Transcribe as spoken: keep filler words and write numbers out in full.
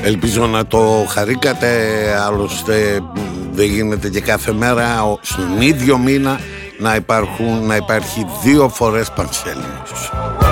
Ελπίζω να το χαρήκατε. Άλλωστε δεν γίνεται και κάθε μέρα στον ίδιο μήνα να, υπάρχουν, να υπάρχει δύο φορές Πανσέλινος.